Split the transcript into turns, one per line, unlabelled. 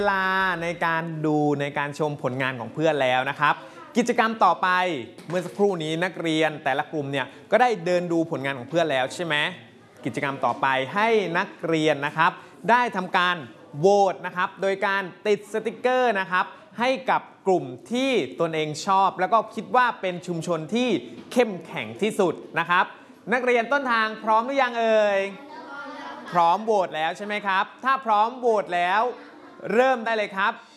เวลาในการดูในการชมผลงานของเพื่อนแล้วนะครับกิจกรรมต่อไปเมื่อสักครู่นี้นักเรียนแต่ละกลุ่มเนี่ยก็ได้เดินดูผลงานของเพื่อนแล้วใช่ไหมกิจกรรมต่อไปให้นักเรียนนะครับได้ทำการโหวตนะครับโดยการติดสติกเกอร์นะครับให้กับกลุ่มที่ตนเองชอบแล้วก็คิดว่าเป็นชุมชนที่เข้มแข็งที่สุดนะครับนักเรียนต้นทางพร้อมหรือยังเอ่ยพร้อมโหวตแล้วใช่ไหมครับถ้าพร้อมโหวตแล้วเริ่มได้เลยครับ